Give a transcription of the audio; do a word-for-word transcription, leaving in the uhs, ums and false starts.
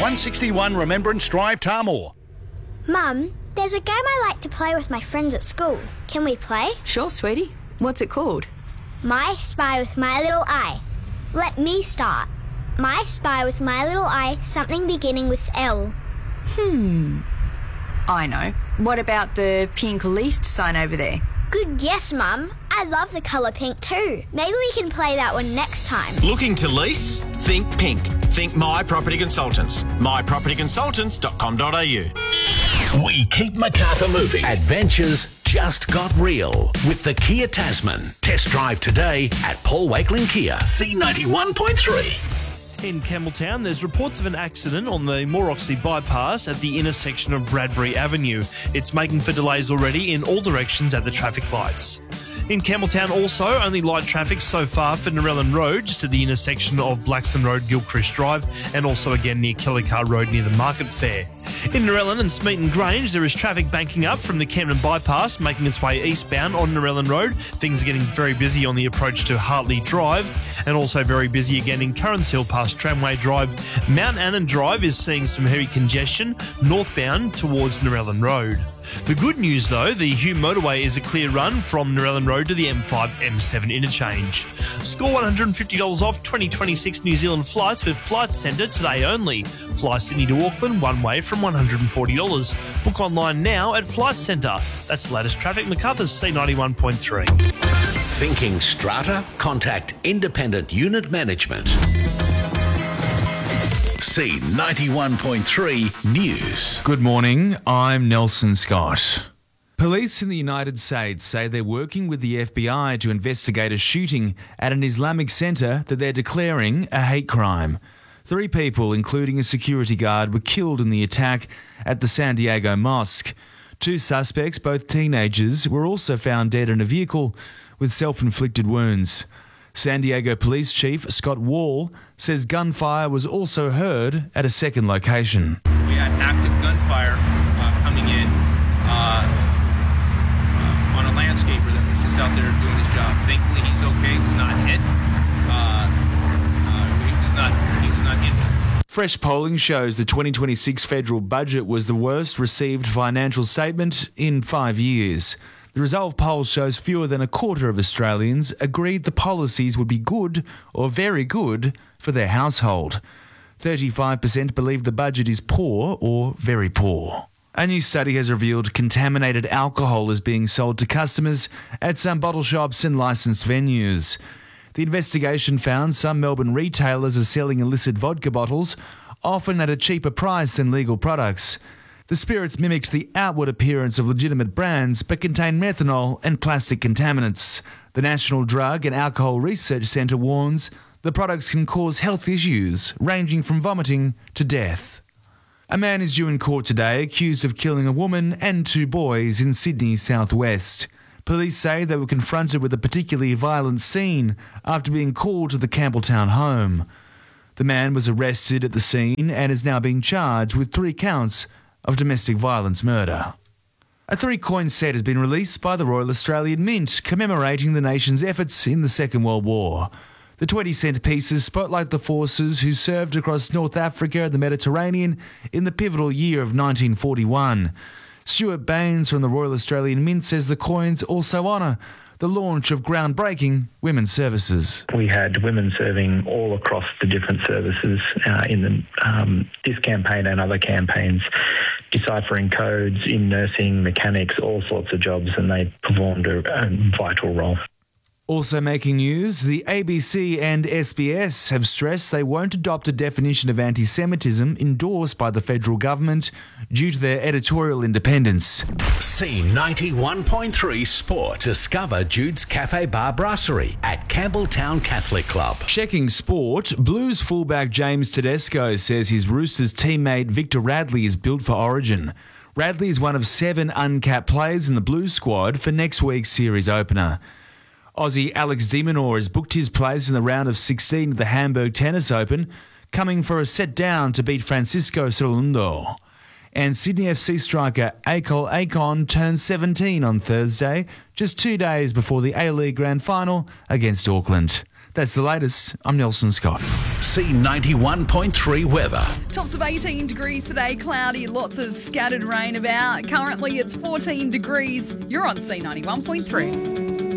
one sixty-one Remembrance Drive, Tarmore. Mum, there's a game I like to play with my friends at school. Can we play? Sure, sweetie. What's it called? My Spy with My Little Eye. Let me start. My Spy with My Little Eye, something beginning with L. Hmm. I know. What about the pink least sign over there? Good guess, Mum. I love the colour pink too. Maybe we can play that one next time. Looking to lease? Think pink. Think My Property Consultants. my property consultants dot com dot a u. We keep Macarthur moving. Adventures just got real with the Kia Tasman. Test drive today at Paul Wakeling Kia, C ninety-one point three. In Campbelltown, there's reports of an accident on the Moroxley bypass at the intersection of Bradbury Avenue. It's making for delays already in all directions at the traffic lights. In Campbelltown also, only light traffic so far for Narellan Road, just at the intersection of Blackstone Road, Gilchrist Drive, and also again near Kellycar Road near the Market Fair. In Narellan and Smeaton Grange, there is traffic banking up from the Camden bypass, making its way eastbound on Narellan Road. Things are getting very busy on the approach to Hartley Drive, and also very busy again in Currans Hill past Tramway Drive. Mount Annan Drive is seeing some heavy congestion northbound towards Narellan Road. The good news though, the Hume motorway is a clear run from Narellan Road to the M five M seven interchange. Score one hundred fifty dollars off twenty twenty-six New Zealand flights with Flight Centre today only. Fly Sydney to Auckland one way from one hundred forty dollars. Book online now at Flight Centre. That's the latest traffic. Macarthur's C ninety-one point three. Thinking strata? Contact Independent Unit Management. C ninety-one point three News. Good morning, I'm Nelson Scott. Police in the United States say they're working with the F B I to investigate a shooting at an Islamic centre that they're declaring a hate crime. Three people, including a security guard, were killed in the attack at the San Diego Mosque. Two suspects, both teenagers, were also found dead in a vehicle with self-inflicted wounds. San Diego Police Chief Scott Wall says gunfire was also heard at a second location. We had active gunfire uh, coming in uh, uh, on a landscaper that was just out there doing his job. Thankfully, he's okay. He was not hit. Uh, uh, he was not. He was not injured. Fresh polling shows the twenty twenty-six federal budget was the worst received financial statement in five years. The Resolve poll shows fewer than a quarter of Australians agreed the policies would be good or very good for their household. thirty-five percent believe the budget is poor or very poor. A new study has revealed contaminated alcohol is being sold to customers at some bottle shops and licensed venues. The investigation found some Melbourne retailers are selling illicit vodka bottles, often at a cheaper price than legal products. The spirits mimicked the outward appearance of legitimate brands but contain methanol and plastic contaminants. The National Drug and Alcohol Research Centre warns the products can cause health issues ranging from vomiting to death. A man is due in court today accused of killing a woman and two boys in Sydney's southwest. Police say they were confronted with a particularly violent scene after being called to the Campbelltown home. The man was arrested at the scene and is now being charged with three counts of domestic violence murder. A three-coin set has been released by the Royal Australian Mint, commemorating the nation's efforts in the Second World War. The twenty-cent pieces spotlight the forces who served across North Africa and the Mediterranean in the pivotal year of nineteen forty-one. Stuart Baines from the Royal Australian Mint says the coins also honour the launch of groundbreaking women's services. We had women serving all across the different services uh, in the, um, this campaign and other campaigns, deciphering codes in nursing, mechanics, all sorts of jobs, and they performed a, a vital role. Also making news, the A B C and S B S have stressed they won't adopt a definition of anti-Semitism endorsed by the federal government due to their editorial independence. C ninety-one point three Sport. Discover Jude's Cafe Bar Brasserie at Campbelltown Catholic Club. Checking sport, Blues fullback James Tedesco says his Roosters teammate Victor Radley is built for Origin. Radley is one of seven uncapped players in the Blues squad for next week's series opener. Aussie Alex de Minaur has booked his place in the round of sixteen of the Hamburg Tennis Open, coming for a set down to beat Francisco Cerrundo. And Sydney F C striker Akol Akon turns seventeen on Thursday, just two days before the A-League Grand Final against Auckland. That's the latest. I'm Nelson Scott. C ninety-one point three weather. Tops of eighteen degrees today, cloudy, lots of scattered rain about. Currently it's fourteen degrees. You're on C ninety-one point three.